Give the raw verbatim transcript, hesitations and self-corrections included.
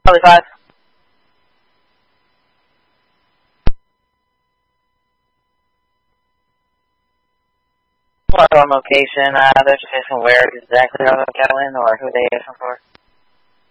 Probably five. What on location? Uh, they're just asking where exactly on the Catalan or who they asking for.